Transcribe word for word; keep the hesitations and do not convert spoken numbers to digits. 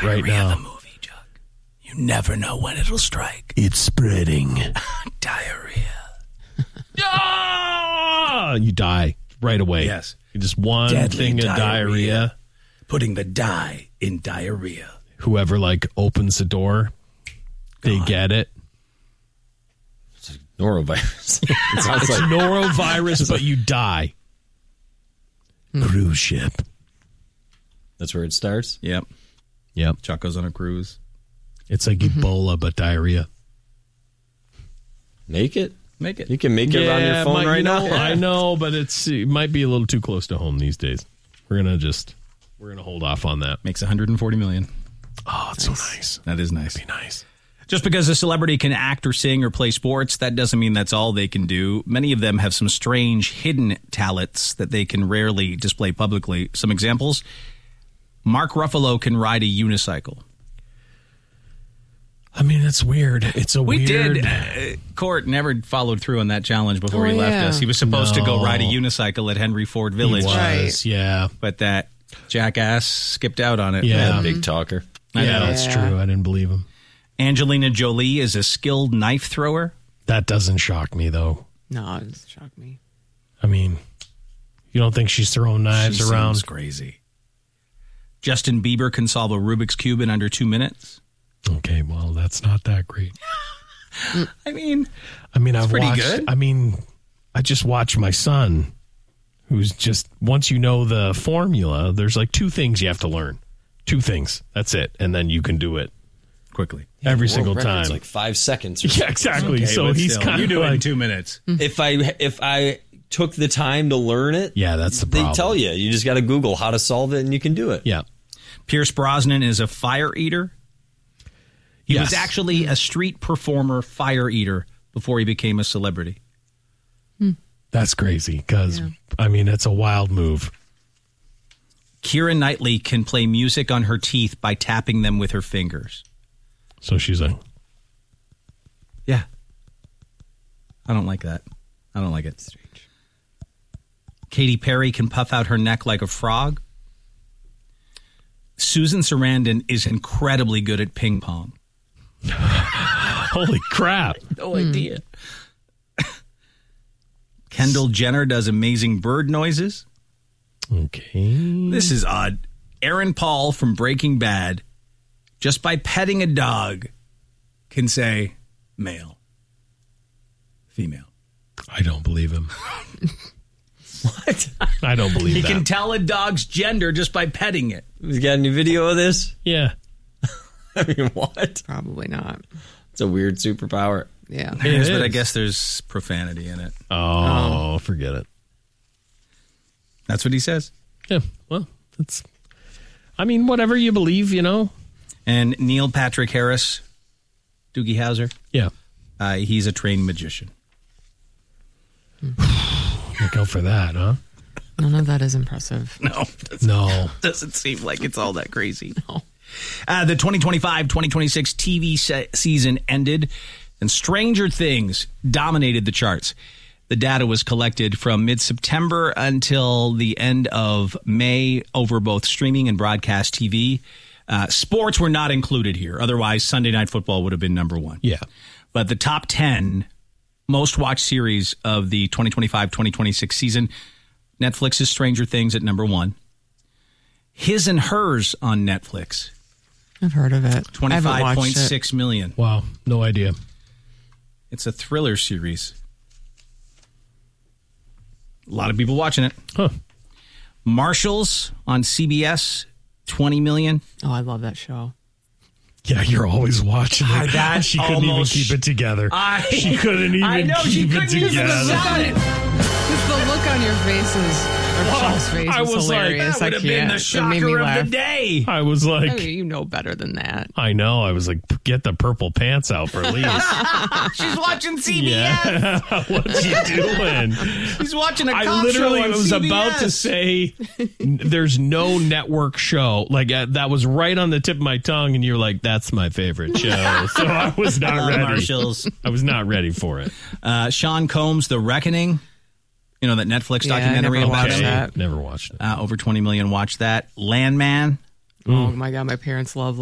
right Diarrhea now. the movie, Chuck. You never know when it'll strike. It's spreading. Diarrhea. Ah! You die right away. Yes. Just one Deadly thing of diarrhea. diarrhea. Putting the die in diarrhea. Whoever like opens the door, they God. get it. Norovirus. It sounds It's like norovirus, but you die. Cruise ship. that's where it starts. Yep. Yep. Chuck goes on a cruise. It's like Ebola, but diarrhea. Make it. Make it. You can make it on your phone might- right you know, now. I know, but it's it might be a little too close to home these days. We're gonna just we're gonna hold off on that. Makes one hundred forty million. Oh, it's so nice. That is nice. Be nice. Just because a celebrity can act or sing or play sports, that doesn't mean that's all they can do. Many of them have some strange hidden talents that they can rarely display publicly. Some examples: Mark Ruffalo can ride a unicycle. I mean, it's weird. It's a We weird. did. Uh, Court never followed through on that challenge before Oh, he left yeah. us. He was supposed to go No. ride a unicycle at Henry Ford He Village, was, Right. yeah, but that jackass skipped out on it. Yeah. Yeah, big talker. I yeah, know. that's Yeah. true. I didn't believe him. Angelina Jolie is a skilled knife thrower. That doesn't shock me, though. No, it doesn't shock me. I mean, you don't think she's throwing knives She around? seems crazy. Justin Bieber can solve a Rubik's Cube in under two minutes. Okay, well, that's not that great. I mean, I mean, I've pretty watched. good. I mean, I just watched my son, who's just once you know the formula, there's like two things you have to learn. Two things. That's it, and then you can do it quickly. every World single record's time. like five seconds. Or Yeah, exactly. Okay, so but he's still, kind you of do it in like, two minutes. if I if I took the time to learn it, yeah, that's the they problem. tell you. You just got to Google how to solve it, and you can do it. Yeah, Pierce Brosnan is a fire eater. He Yes. was actually a street performer fire eater before he became a celebrity. that's crazy because I mean, it's a wild move. Keira Knightley can play music on her teeth by tapping them with her fingers. So she's like, Yeah. I don't like that. I don't like it. Strange. Katy Perry can puff out her neck like a frog. Susan Sarandon is incredibly good at ping pong. holy crap! No idea. Kendall Jenner does amazing bird noises. Okay, This is odd. Aaron Paul from Breaking Bad, just by petting a dog, can say male, female. I don't believe him. What? I don't believe He that. can tell a dog's gender just by petting it. You got any video of this? yeah, I mean, what? Probably not. It's a weird superpower. Yeah. It is, but I is. guess there's profanity in it. Oh, forget it. That's what he says. Yeah, well, that's. I mean, whatever you believe, you know. And Neil Patrick Harris, Doogie Howser, Yeah, uh, he's a trained magician. look out for that, huh? None of that is impressive. No, doesn't, No, doesn't seem like it's all that crazy. No. Uh, the twenty twenty-five twenty twenty-six T V se- season ended, and Stranger Things dominated the charts. The data was collected from mid-September until the end of May over both streaming and broadcast T V. Uh, sports were not included here. Otherwise, Sunday Night Football would have been number one. yeah, But the top ten most watched series of the twenty twenty-five twenty twenty-six season, Netflix's Stranger Things at number one. His and Hers on Netflix, I've heard of it. I haven't twenty-five watched point it. six million. wow, no idea. It's a thriller series. A lot of people watching it. Huh? Marshalls on C B S, twenty million. Oh, I love that show. Yeah, you're always watching it. Ah, that she couldn't almost- even keep it together. I- she couldn't even I know, she keep couldn't it even together. sell it. Just the look on your faces, or Michelle's face, I was was like, hilarious. That would have I been can't. the It made me shocker of laugh. the day. I was like, I mean, you know better than that. I know. I was like, get the purple pants out for Lee. She's watching C B S. Yeah, what's he doing? She's watching a cop I literally show on was C B S. about to say, n- there's no network show. Like, uh, that was right on the tip of my tongue, and you're like, that's my favorite show. So I was not Love ready. Marshalls. I was not ready for it. Uh, Sean Combs, The Reckoning. You know, that Netflix Yeah, I documentary never about watched it. that. Never watched it. Uh, over twenty million watched that. Landman. Oh my God, my parents love